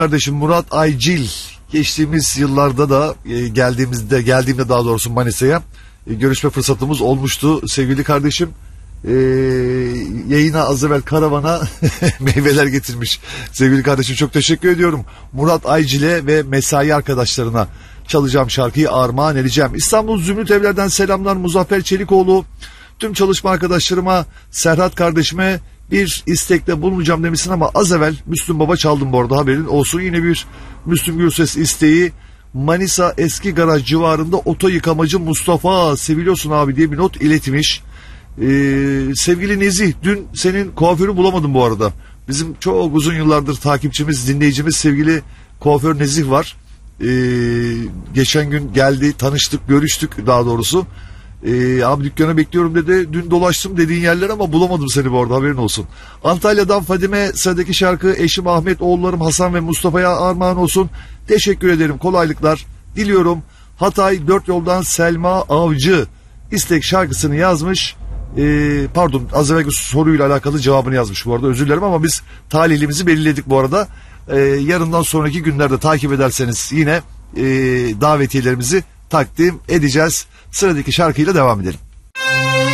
Kardeşim Murat Aycil geçtiğimiz yıllarda da geldiğimde daha doğrusu Manisa'ya görüşme fırsatımız olmuştu sevgili kardeşim. Yayına az evvel karavana meyveler getirmiş sevgili kardeşim, çok teşekkür ediyorum. Murat Aycil'e ve mesai arkadaşlarına çalacağım şarkıyı armağan edeceğim. İstanbul Zümrüt Evler'den selamlar Muzaffer Çelikoğlu. Tüm çalışma arkadaşlarıma, Serhat kardeşime bir istekte bulunacağım demişsin ama az evvel Müslüm Baba çaldım bu arada, haberin olsun. Yine bir Müslüm Gürses isteği. Manisa Eski Garaj civarında oto yıkamacı Mustafa seviliyorsun abi diye bir not iletmiş. Sevgili Nezih, dün senin kuaförü bulamadım bu arada. Bizim çok uzun yıllardır takipçimiz, dinleyicimiz sevgili kuaför Nezih var. Geçen gün geldi, tanıştık, görüştük daha doğrusu. Abi dükkana bekliyorum dedi. Dün dolaştım dediğin yerler ama bulamadım seni bu arada, haberin olsun. Antalya'dan Fadime, sıradaki şarkı eşim Ahmet, oğullarım Hasan ve Mustafa'ya armağan olsun. Teşekkür ederim, kolaylıklar diliyorum. Hatay Dört Yoldan Selma Avcı istek şarkısını yazmış. Pardon, az evvelki soruyla alakalı cevabını yazmış bu arada, özür dilerim ama biz talihlimizi belirledik bu arada. Yarından sonraki günlerde takip ederseniz yine davetiyelerimizi takdim edeceğiz. Sıradaki şarkıyla devam edelim.